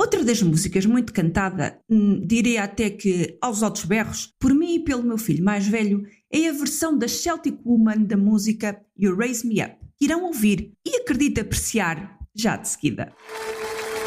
Outra das músicas muito cantada, diria até que aos altos berros, por mim e pelo meu filho mais velho, é a versão da Celtic Woman da música You Raise Me Up, que irão ouvir e acredito apreciar já de seguida.